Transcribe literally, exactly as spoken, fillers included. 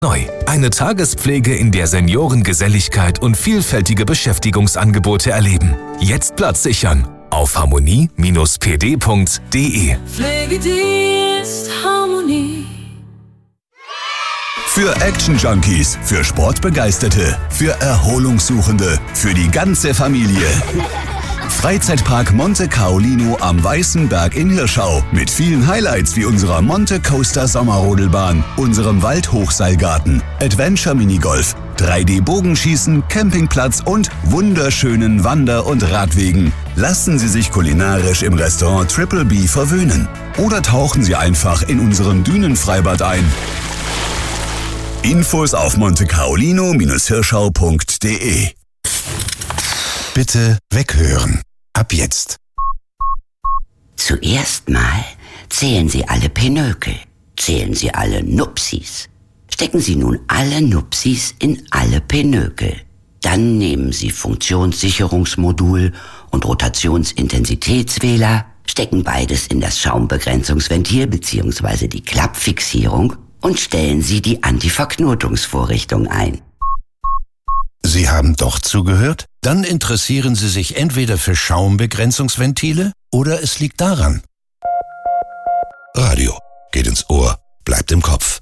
Neu. Eine Tagespflege, in der Senioren Geselligkeit und vielfältige Beschäftigungsangebote erleben. Jetzt Platz sichern. Auf harmonie Bindestrich p d Punkt d e. Pflegedienst Harmonie. Für Action-Junkies, für Sportbegeisterte, für Erholungssuchende, für die ganze Familie. Freizeitpark Monte Caolino am Weißen Berg in Hirschau mit vielen Highlights wie unserer Monte Coaster Sommerrodelbahn, unserem Waldhochseilgarten, Adventure Minigolf, drei D Bogenschießen, Campingplatz und wunderschönen Wander- und Radwegen. Lassen Sie sich kulinarisch im Restaurant Triple B verwöhnen oder tauchen Sie einfach in unserem Dünenfreibad ein. Infos auf monte caolino Bindestrich hirschau Punkt d e. Bitte weghören. Ab jetzt. Zuerst mal zählen Sie alle Pinökel. Zählen Sie alle Nupsis. Stecken Sie nun alle Nupsis in alle Pinökel. Dann nehmen Sie Funktionssicherungsmodul und Rotationsintensitätswähler, stecken beides in das Schaumbegrenzungsventil bzw. die Klappfixierung und stellen Sie die Antiverknotungsvorrichtung ein. Sie haben doch zugehört? Dann interessieren Sie sich entweder für Schaumbegrenzungsventile oder es liegt daran. Radio geht ins Ohr, bleibt im Kopf.